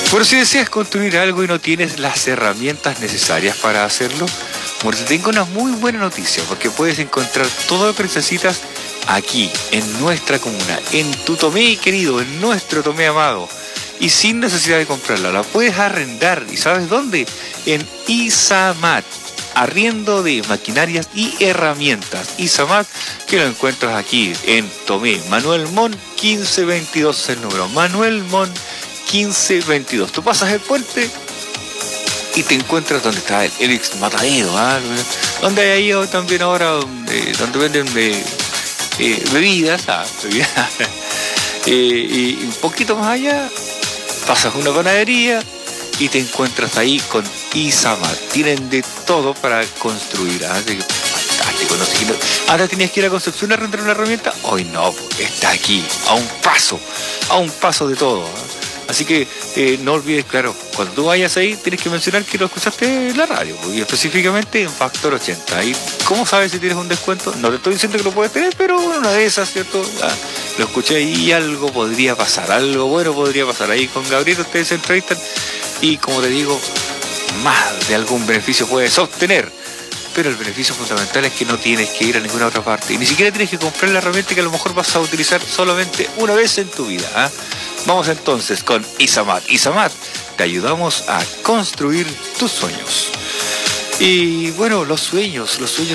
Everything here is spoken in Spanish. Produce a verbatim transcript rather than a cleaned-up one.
Bueno, si deseas construir algo y no tienes las herramientas necesarias para hacerlo, bueno, te tengo una muy buena noticia, porque puedes encontrar todo lo que necesitas aquí, en nuestra comuna, en tu Tomé querido, en nuestro Tomé amado, y sin necesidad de comprarla. La puedes arrendar, ¿y sabes dónde? En Izamat, arriendo de maquinarias y herramientas. Izamat, que lo encuentras aquí en Tomé. Manuel Mon quince veintidós es el número. Manuel Mon quince veintidós. Tú pasas el puente y te encuentras donde está el, el ex Matadero, ¿ah? Donde hay ahí también ahora, donde, donde venden de, eh, bebidas, ¿ah? bebidas. eh, y un poquito más allá pasas una panadería y te encuentras ahí con Izamat. Tienen de todo para construir, ¿ah? Así que fantástico. No sé qué, no. Ahora tenías que ir a Concepción a rentar una herramienta. Hoy no, está aquí, a un paso, a un paso de todo, ¿ah? Así que eh, no olvides, claro, cuando tú vayas ahí tienes que mencionar que lo escuchaste en la radio, y específicamente en Factor ochenta. ¿Y cómo sabes si tienes un descuento? No te estoy diciendo que lo puedes tener, pero una de esas, ¿cierto? Ah, lo escuché y algo podría pasar, algo bueno podría pasar. Ahí con Gabriel ustedes se entrevistan y, como te digo, más de algún beneficio puedes obtener. Pero el beneficio fundamental es que no tienes que ir a ninguna otra parte y ni siquiera tienes que comprar la herramienta que a lo mejor vas a utilizar solamente una vez en tu vida, ¿eh? Vamos entonces con Izamat. Izamat, te ayudamos a construir tus sueños. Y bueno, los sueños, los sueños